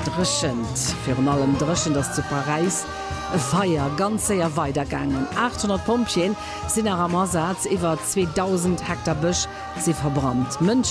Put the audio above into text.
dreschend für allem dreschen das zu Paris Feier ganz sehr weitergegangen 800 Pumpchen sind am Ersatz über 2000 Hektar Büsch sie verbrannt München